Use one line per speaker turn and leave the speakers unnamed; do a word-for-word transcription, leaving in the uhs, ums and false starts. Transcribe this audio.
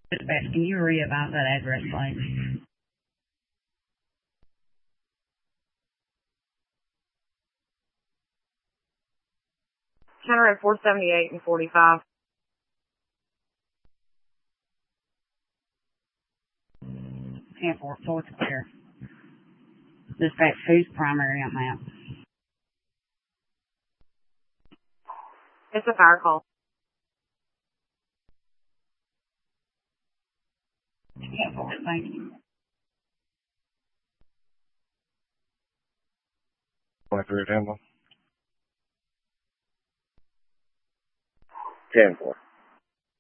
Dispatch, can you readvise that address, please?
Counter at four seventy-eight and forty-five.
ten four, fourth clear. Dispatch, who's primary on that?
It's a fire call.
ten four, thank you.
twenty-three at Hemlock.
ten four.